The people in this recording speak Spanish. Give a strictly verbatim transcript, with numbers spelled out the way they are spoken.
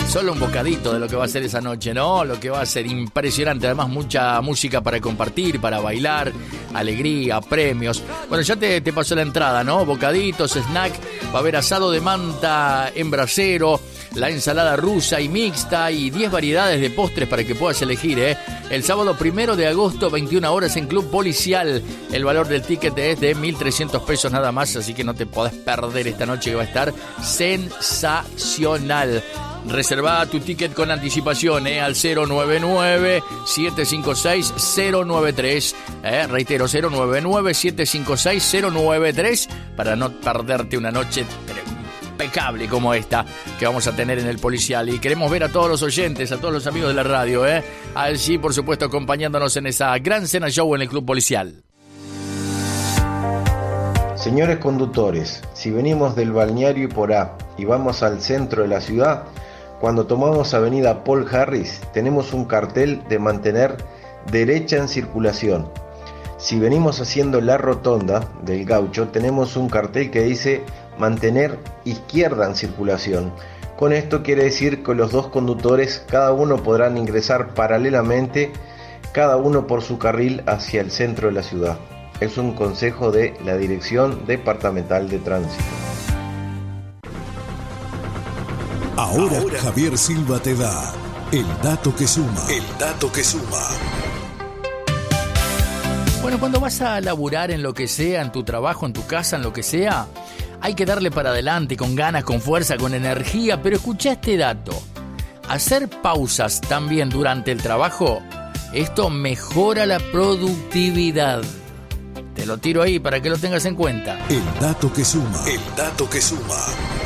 Solo un bocadito de lo que va a ser esa noche, ¿no? Lo que va a ser impresionante. Además, mucha música para compartir, para bailar, alegría, premios. Bueno, ya te, te pasó la entrada, ¿no? Bocaditos, snack, va a haber asado de manta en brasero, la ensalada rusa y mixta y diez variedades de postres para que puedas elegir, ¿eh? El sábado primero de agosto, veintiuna horas en Club Policial. El valor del ticket es de mil trescientos pesos nada más, así que no te podés perder esta noche que va a estar sensacional. Reserva tu ticket con anticipación, ¿eh? Al cero nueve nueve, siete cinco seis, cero nueve tres. ¿eh? Reitero, cero nueve nueve, siete cinco seis, cero nueve tres para no perderte una noche impecable como esta que vamos a tener en el Policial. Y queremos ver a todos los oyentes, a todos los amigos de la radio, ¿eh? Allí, por supuesto, acompañándonos en esa gran cena show en el Club Policial. Señores conductores, si venimos del balneario Iporá y vamos al centro de la ciudad, cuando tomamos avenida Paul Harris, tenemos un cartel de mantener derecha en circulación. Si venimos haciendo la rotonda del Gaucho, tenemos un cartel que dice mantener izquierda en circulación. Con esto quiere decir que los dos conductores, cada uno podrán ingresar paralelamente, cada uno por su carril hacia el centro de la ciudad. Es un consejo de la Dirección Departamental de Tránsito. Ahora, Ahora Javier Silva te da el dato que suma. El dato que suma. Bueno, cuando vas a laburar en lo que sea, en tu trabajo, en tu casa, en lo que sea, hay que darle para adelante con ganas, con fuerza, con energía. Pero escuchá este dato. Hacer pausas también durante el trabajo, esto mejora la productividad. Te lo tiro ahí para que lo tengas en cuenta. El dato que suma. El dato que suma.